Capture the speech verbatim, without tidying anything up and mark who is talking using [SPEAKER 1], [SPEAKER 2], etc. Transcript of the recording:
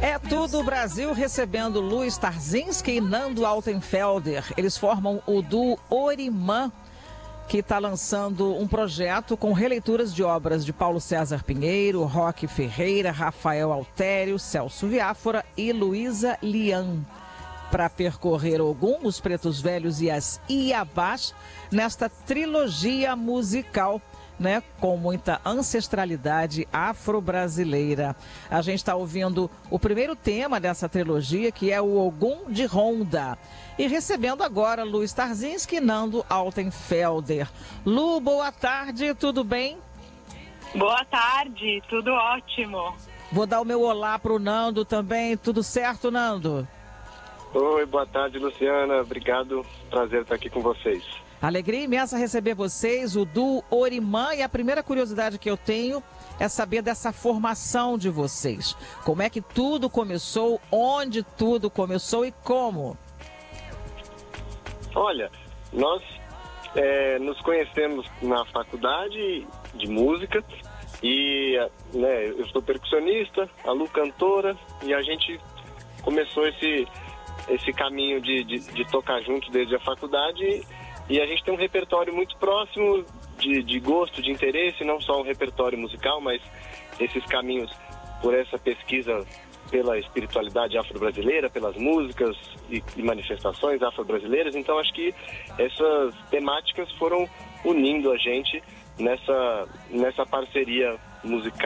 [SPEAKER 1] É tudo o Brasil recebendo Luiz Tarzinski e Nando Altenfelder. Eles formam o duo Orimã, que está lançando um projeto com releituras de obras de Paulo César Pinheiro, Roque Ferreira, Rafael Altério, Celso Viáfora e Luísa Lian, para percorrer Ogum, os Pretos Velhos e as Iabás nesta trilogia musical, né, com muita ancestralidade afro-brasileira. A gente está ouvindo o primeiro tema dessa trilogia, que é o Ogum de Ronda. E recebendo agora Luiz Tarzinski e Nando Altenfelder. Lu, boa tarde, tudo bem?
[SPEAKER 2] Boa tarde, tudo ótimo.
[SPEAKER 1] Vou dar o meu olá para o Nando também. Tudo certo, Nando?
[SPEAKER 3] Oi, boa tarde, Luciana. Obrigado, prazer estar aqui com vocês.
[SPEAKER 1] Alegria imensa receber vocês, o duo Orimã, e a primeira curiosidade que eu tenho é saber dessa formação de vocês. Como é que tudo começou, onde tudo começou e como?
[SPEAKER 3] Olha, nós é, nos conhecemos na faculdade de música e né, eu sou percussionista, a Lu cantora, e a gente começou esse, esse caminho de, de, de tocar junto desde a faculdade. E a gente tem um repertório muito próximo de, de gosto, de interesse, não só um repertório musical, mas esses caminhos por essa pesquisa pela espiritualidade afro-brasileira, pelas músicas e, e manifestações afro-brasileiras. Então acho que essas temáticas foram unindo a gente nessa, nessa parceria musical.